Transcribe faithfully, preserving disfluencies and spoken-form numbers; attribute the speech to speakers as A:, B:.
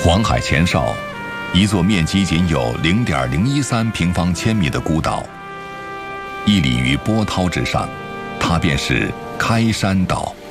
A: 黄海前哨，一座面积仅有零点零一三平方千米的孤岛，屹立于波涛之上，它便是开山岛。